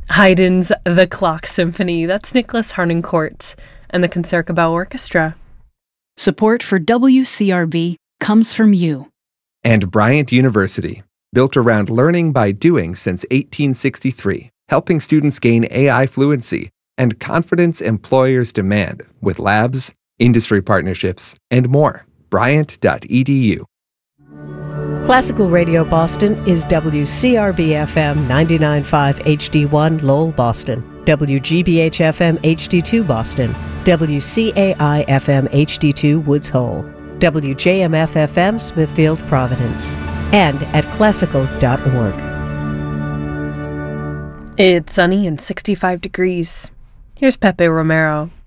Haydn's The Clock Symphony. That's Nicholas Harnoncourt and the Concertgebouw Orchestra. Support for WCRB comes from you. And Bryant University, built around learning by doing since 1863, helping students gain AI fluency and confidence employers demand with labs, industry partnerships, and more. Bryant.edu. Classical Radio Boston is WCRB-FM 99.5 HD1 Lowell, Boston, WGBH-FM HD2 Boston, WCAI-FM HD2 Woods Hole, WJMF-FM Smithfield, Providence, and at classical.org. It's sunny and 65 degrees. Here's Pepe Romero.